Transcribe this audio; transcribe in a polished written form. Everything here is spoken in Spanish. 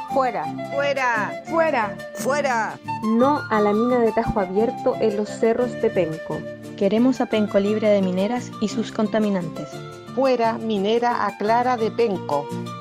Fuera. ¡Fuera! ¡Fuera! ¡Fuera! No a la mina de Tajo Abierto en los cerros de Penco. Queremos a Penco libre de mineras y sus contaminantes. Fuera minera a Clara de Penco.